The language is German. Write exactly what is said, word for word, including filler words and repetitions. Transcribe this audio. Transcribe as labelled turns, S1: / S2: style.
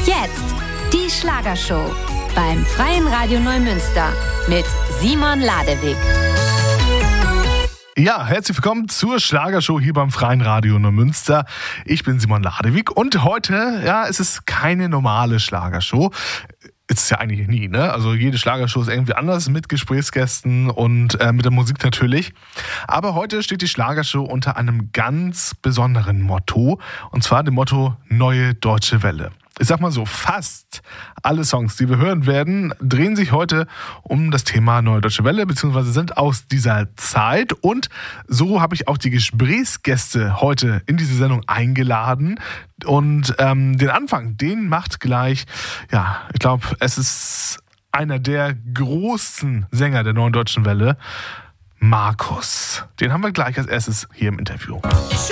S1: Jetzt die Schlagershow beim Freien Radio Neumünster mit Simon Ladewig.
S2: Ja, herzlich willkommen zur Schlagershow hier beim Freien Radio Neumünster. Ich bin Simon Ladewig und heute, ja, es ist keine normale Schlagershow. Ist es ja eigentlich nie, ne? Also jede Schlagershow ist irgendwie anders mit Gesprächsgästen und äh, mit der Musik natürlich. Aber heute steht die Schlagershow unter einem ganz besonderen Motto. Und zwar dem Motto Neue Deutsche Welle. Ich sag mal so, fast alle Songs, die wir hören werden, drehen sich heute um das Thema Neue Deutsche Welle, beziehungsweise sind aus dieser Zeit. Und so habe ich auch die Gesprächsgäste heute in diese Sendung eingeladen. Und ähm, den Anfang, den macht gleich, ja, ich glaube, es ist einer der großen Sänger der Neuen Deutschen Welle, Markus. Den haben wir gleich als erstes hier im Interview.